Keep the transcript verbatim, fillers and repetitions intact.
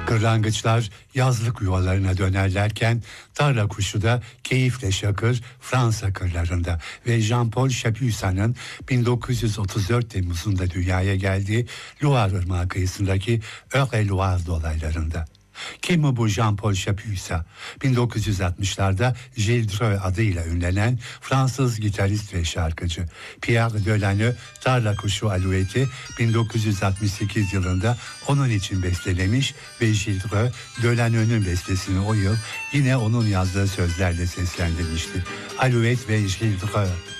Kırlangıçlar yazlık yuvalarına dönerlerken tarla kuşu da keyifle şakır Fransa kırlarında ve Jean-Paul Chapuisa'nın bin dokuz yüz otuz dört Temmuz'unda dünyaya geldiği Loire Irmağı kıyısındaki Eure-et-Loire dolaylarında. Kim mi bu Jean-Paul Chapuisa? bin dokuz yüz altmışlarda Gilles Dreux adıyla ünlenen Fransız gitarist ve şarkıcı. Pierre Delanoë Tarla Kuşu Alouetti bin dokuz yüz altmış sekiz yılında onun için bestelemiş ve Gilles Dreux Delanoë'nün bestesini o yıl yine onun yazdığı sözlerle seslendirmişti. Alouette ve Gilles Dreux.